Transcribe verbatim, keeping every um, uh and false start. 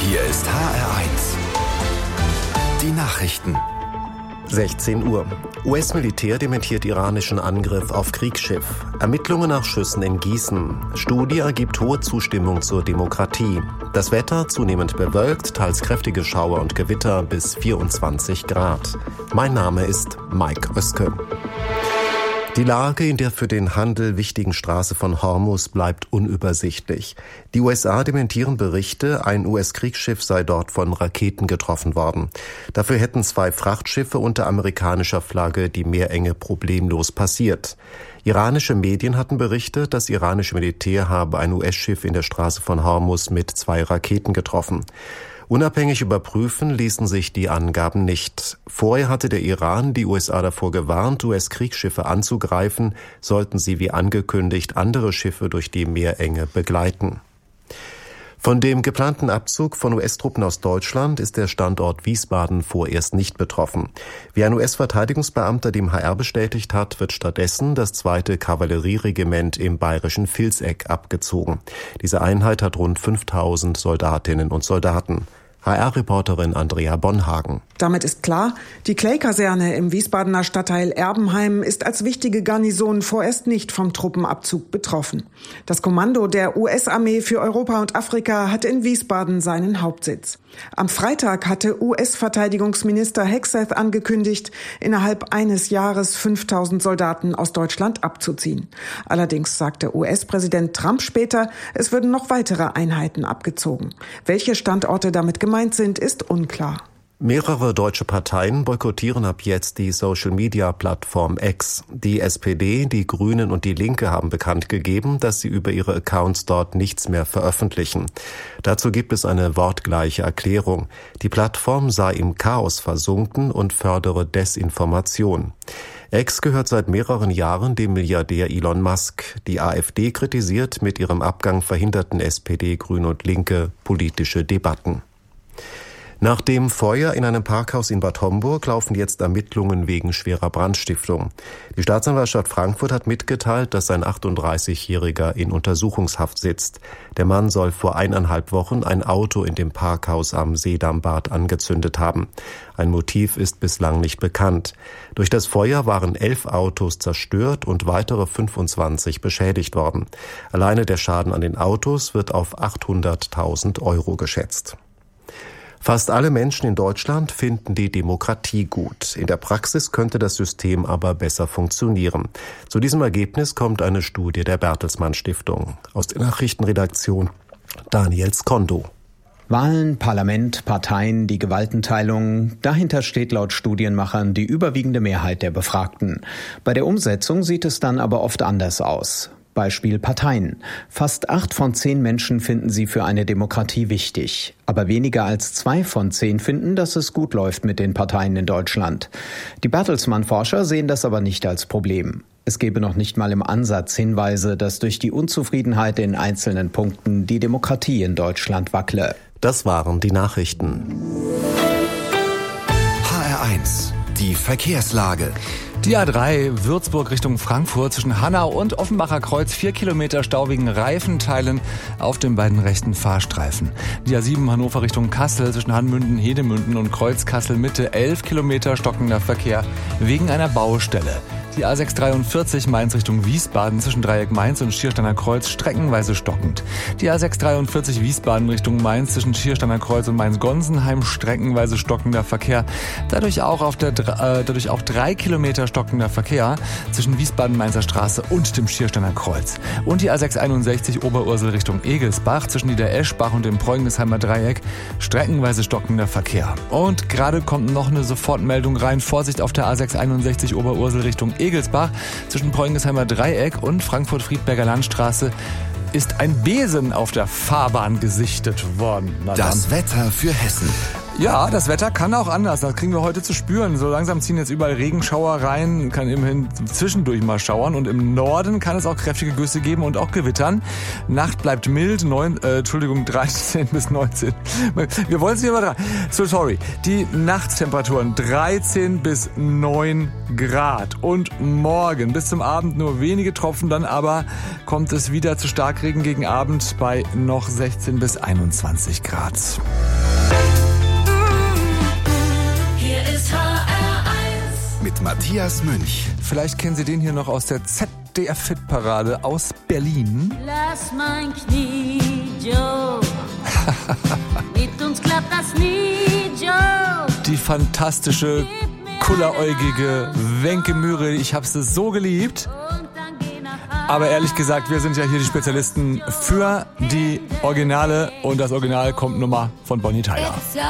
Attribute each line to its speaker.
Speaker 1: Hier ist H R eins. Die Nachrichten.
Speaker 2: sechzehn Uhr. U S-Militär dementiert iranischen Angriff auf Kriegsschiff. Ermittlungen nach Schüssen in Gießen. Studie ergibt hohe Zustimmung zur Demokratie. Das Wetter zunehmend bewölkt, teils kräftige Schauer und Gewitter bis vierundzwanzig Grad. Mein Name ist Mike Oeske. Die Lage in der für den Handel wichtigen Straße von Hormuz bleibt unübersichtlich. Die U S A dementieren Berichte, ein U S-Kriegsschiff sei dort von Raketen getroffen worden. Dafür hätten zwei Frachtschiffe unter amerikanischer Flagge die Meerenge problemlos passiert. Iranische Medien hatten berichtet, das iranische Militär habe ein U S-Schiff in der Straße von Hormuz mit zwei Raketen getroffen. Unabhängig überprüfen ließen sich die Angaben nicht. Vorher hatte der Iran die U S A davor gewarnt, U S-Kriegsschiffe anzugreifen, sollten sie wie angekündigt andere Schiffe durch die Meerenge begleiten. Von dem geplanten Abzug von U S-Truppen aus Deutschland ist der Standort Wiesbaden vorerst nicht betroffen. Wie ein U S-Verteidigungsbeamter dem H R bestätigt hat, wird stattdessen das zweite Kavallerieregiment im bayerischen Vilseck abgezogen. Diese Einheit hat rund fünftausend Soldatinnen und Soldaten. H R-Reporterin Andrea Bonhagen.
Speaker 3: Damit ist klar, die Clay-Kaserne im Wiesbadener Stadtteil Erbenheim ist als wichtige Garnison vorerst nicht vom Truppenabzug betroffen. Das Kommando der U S-Armee für Europa und Afrika hat in Wiesbaden seinen Hauptsitz. Am Freitag hatte U S-Verteidigungsminister Hegseth angekündigt, innerhalb eines Jahres fünftausend Soldaten aus Deutschland abzuziehen. Allerdings sagte U S-Präsident Trump später, es würden noch weitere Einheiten abgezogen. Welche Standorte damit gemeint sind, ist unklar.
Speaker 2: Mehrere deutsche Parteien boykottieren ab jetzt die Social-Media-Plattform X. Die S P D, die Grünen und die Linke haben bekannt gegeben, dass sie über ihre Accounts dort nichts mehr veröffentlichen. Dazu gibt es eine wortgleiche Erklärung. Die Plattform sei im Chaos versunken und fördere Desinformation. X gehört seit mehreren Jahren dem Milliardär Elon Musk. Die AfD kritisiert mit ihrem Abgang verhinderten S P D, Grüne und Linke politische Debatten. Nach dem Feuer in einem Parkhaus in Bad Homburg laufen jetzt Ermittlungen wegen schwerer Brandstiftung. Die Staatsanwaltschaft Frankfurt hat mitgeteilt, dass ein achtunddreißigjähriger in Untersuchungshaft sitzt. Der Mann soll vor eineinhalb Wochen ein Auto in dem Parkhaus am Seedambad angezündet haben. Ein Motiv ist bislang nicht bekannt. Durch das Feuer waren elf Autos zerstört und weitere fünfundzwanzig beschädigt worden. Alleine der Schaden an den Autos wird auf achthunderttausend Euro geschätzt. Fast alle Menschen in Deutschland finden die Demokratie gut. In der Praxis könnte das System aber besser funktionieren. Zu diesem Ergebnis kommt eine Studie der Bertelsmann Stiftung. Aus der Nachrichtenredaktion Daniel Skondo.
Speaker 4: Wahlen, Parlament, Parteien, die Gewaltenteilung, dahinter steht laut Studienmachern die überwiegende Mehrheit der Befragten. Bei der Umsetzung sieht es dann aber oft anders aus. Beispiel Parteien. Fast acht von zehn Menschen finden sie für eine Demokratie wichtig. Aber weniger als zwei von zehn finden, dass es gut läuft mit den Parteien in Deutschland. Die Bertelsmann-Forscher sehen das aber nicht als Problem. Es gebe noch nicht mal im Ansatz Hinweise, dass durch die Unzufriedenheit in einzelnen Punkten die Demokratie in Deutschland wackle.
Speaker 2: Das waren die Nachrichten.
Speaker 1: H R eins. Die Verkehrslage.
Speaker 5: Die A drei Würzburg Richtung Frankfurt zwischen Hanau und Offenbacher Kreuz vier Kilometer Stau wegen Reifenteilen auf den beiden rechten Fahrstreifen. Die A sieben Hannover Richtung Kassel zwischen Hanmünden, Hedemünden und Kreuz Kassel Mitte elf Kilometer stockender Verkehr wegen einer Baustelle. Die A sechs dreiundvierzig Mainz Richtung Wiesbaden zwischen Dreieck Mainz und Schiersteiner Kreuz streckenweise stockend. Die A sechs dreiundvierzig Wiesbaden Richtung Mainz zwischen Schiersteiner Kreuz und Mainz-Gonsenheim streckenweise stockender Verkehr. Dadurch auch auf der äh, dadurch auch drei Kilometer stockender Verkehr zwischen Wiesbaden-Mainzer Straße und dem Schiersteiner Kreuz. Und die A sechs einundsechzig Oberursel Richtung Egelsbach zwischen Niedereschbach und dem Preungensheimer Dreieck streckenweise stockender Verkehr. Und gerade kommt noch eine Sofortmeldung rein. Vorsicht auf der A sechs einundsechzig Oberursel Richtung Egelsbach zwischen Preungensheimer Dreieck und Frankfurt-Friedberger Landstraße ist ein Besen auf der Fahrbahn gesichtet worden.
Speaker 1: Das Wetter für Hessen.
Speaker 5: Ja, das Wetter kann auch anders. Das kriegen wir heute zu spüren. So langsam ziehen jetzt überall Regenschauer rein, kann immerhin zwischendurch mal schauern. Und im Norden kann es auch kräftige Güsse geben und auch gewittern. Nacht bleibt mild, neun, äh, Entschuldigung, dreizehn bis neunzehn. Wir wollen es nicht übertragen. So sorry. Die Nachttemperaturen dreizehn bis neun Grad. Und morgen bis zum Abend nur wenige Tropfen, dann aber kommt es wieder zu Starkregen gegen Abend bei noch sechzehn bis einundzwanzig Grad.
Speaker 1: Mit Matthias Münch.
Speaker 5: Vielleicht kennen Sie den hier noch aus der Z D F-Fit-Parade aus Berlin.
Speaker 6: Lass mein Knie, Joe. Mit uns klappt das nie, Joe.
Speaker 5: Die fantastische, kulleräugige Wenke Mühre, ich habe sie so geliebt. Aber ehrlich gesagt, wir sind ja hier die Spezialisten für die Originale und das Original kommt nun mal von Bonnie Tyler.